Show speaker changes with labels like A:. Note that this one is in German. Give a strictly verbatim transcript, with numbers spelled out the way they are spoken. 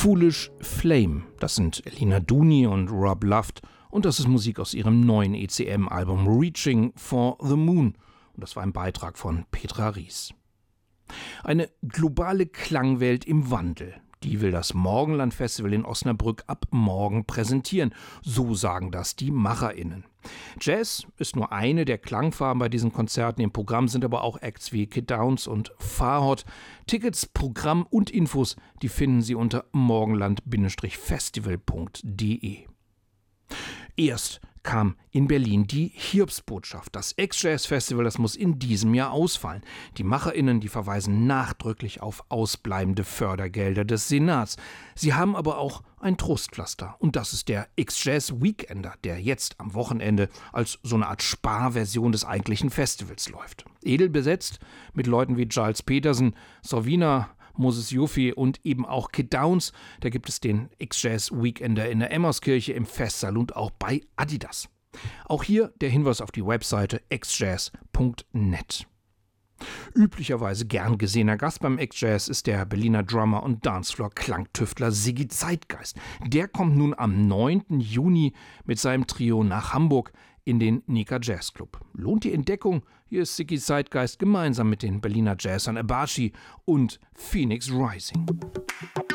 A: Foolish Flame, das sind Elina Dooney und Rob Luft und das ist Musik aus ihrem neuen E C M-Album Reaching for the Moon und das war ein Beitrag von Petra Ries. Eine globale Klangwelt im Wandel. Die will das Morgenland-Festival in Osnabrück ab morgen präsentieren. So sagen das die MacherInnen. Jazz ist nur eine der Klangfarben bei diesen Konzerten. Im Programm sind aber auch Acts wie Kid Downs und Farhot. Tickets, Programm und Infos, die finden Sie unter morgenland Bindestrich-festival punkt de. Erst kam in Berlin die Hiobsbotschaft. Das Ex-Jazz-Festival, das muss in diesem Jahr ausfallen. Die MacherInnen, die verweisen nachdrücklich auf ausbleibende Fördergelder des Senats. Sie haben aber auch ein Trostpflaster. Und das ist der Ex-Jazz-Weekender, der jetzt am Wochenende als so eine Art Sparversion des eigentlichen Festivals läuft. Edel besetzt mit Leuten wie Giles Peterson, Sorvina, Moses Juffi und eben auch Kid Downs. Da gibt es den Ex-Jazz-Weekender in der Emmerskirche im Festsaal und auch bei Adidas. Auch hier der Hinweis auf die Webseite ex jazz punkt net. Üblicherweise gern gesehener Gast beim Ex-Jazz ist der Berliner Drummer und Dancefloor-Klangtüftler Siggi Zeitgeist. Der kommt nun am neunten Juni mit seinem Trio nach Hamburg in den Nika Jazz Club. Lohnt die Entdeckung? Hier ist Siggi Zeitgeist gemeinsam mit den Berliner Jazzern Abashi und Phoenix Rising.